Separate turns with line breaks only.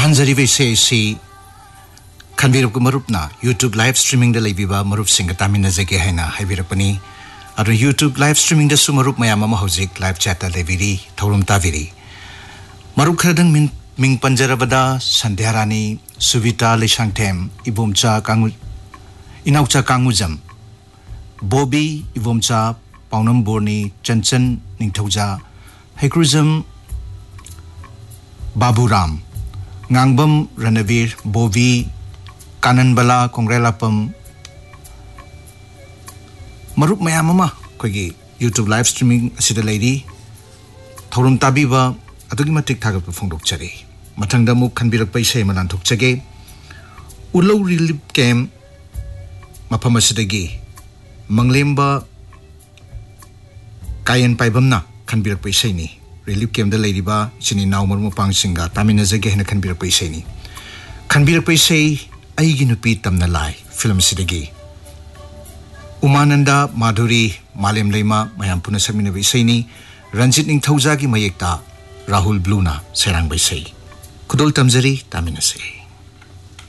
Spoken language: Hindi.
ताहनजरीब इसे खनबीरब मरुपना यूट्यूब लाइव स्ट्रीमिंग द लेबिबा मरुप सिंग तामिनजगे हैना हाइबिरपनी अरो यूट्यूब लाइव स्ट्रीमिंग द सु मरुप मयाम अमा हौजिक live chat लेबिरी थौरम ताबिरी मरुप खरदंग Ming पंजरबदा Sandhyarani Suvita Leishangthem Ibomcha कांगु इनाउचा Kangujam Bobby Ibomcha पाउनम बोर्नी Chanchan Ningthouja हैक्रुजम Baburam ngangbam ranavir bovi kananbala kongrelapam marup mayam ama kogi youtube live streaming asida lady thorum tabiba adugi matik thagap phongdok chari mathangda mu khanbirak paisai manan thokchage ulo relief camp mafam asidagi manglemba kayan paibamna khanbirak paisai ni relief camp da leiriba chini naw marmu pangsinga taminazage hena khanbirak paisai ni khanbirak paisai aigi nupi tamna lai film sidagi umananda madhuri malem leima mayam puna samina paisai ni ranjit ningthauja gi mayekta rahul bluna serang paisai khudol tamjari taminase